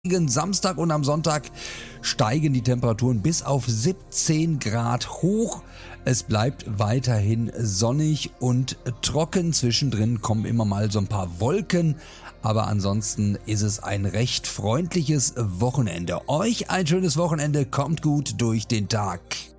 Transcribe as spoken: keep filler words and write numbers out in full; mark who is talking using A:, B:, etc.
A: Samstag und am Sonntag steigen die Temperaturen bis auf siebzehn Grad hoch. Es bleibt weiterhin sonnig und trocken. Zwischendrin kommen immer mal so ein paar Wolken. Aber ansonsten ist es ein recht freundliches Wochenende. Euch ein schönes Wochenende. Kommt gut durch den Tag.